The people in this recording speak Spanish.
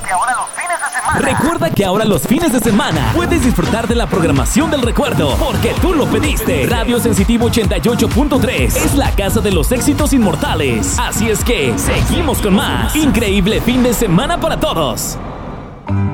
Recuerda que ahora los fines de semana puedes disfrutar de la programación del recuerdo, porque tú lo pediste. Radio Sensitivo 88.3 es la casa de los éxitos inmortales. Así es que seguimos con más. Increíble fin de semana para todos.